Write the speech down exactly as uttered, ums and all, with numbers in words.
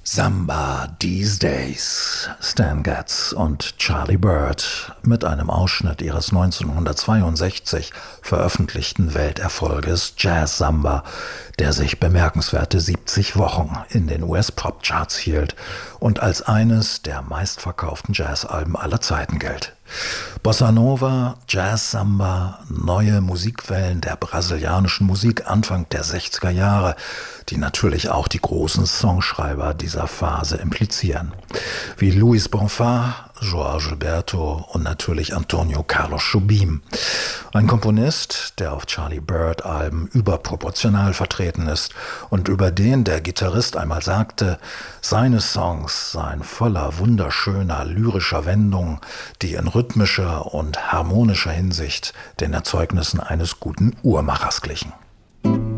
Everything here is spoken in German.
Samba These Days, Stan Getz und Charlie Byrd mit einem Ausschnitt ihres neunzehnhundertzweiundsechzig veröffentlichten Welterfolges Jazz Samba, der sich bemerkenswerte siebzig Wochen in den U S-Pop-Charts hielt und als eines der meistverkauften Jazzalben aller Zeiten gilt. Bossa Nova, Jazz Samba, neue Musikwellen der brasilianischen Musik Anfang der sechziger Jahre, die natürlich auch die großen Songschreiber dieser Phase implizieren, wie Luis Bonfá, João Gilberto und natürlich Antonio Carlos Jobim. Ein Komponist, der auf Charlie Byrd-Alben überproportional vertreten ist und über den der Gitarrist einmal sagte, seine Songs seien voller wunderschöner lyrischer Wendungen, die in rhythmischer und harmonischer Hinsicht den Erzeugnissen eines guten Uhrmachers glichen.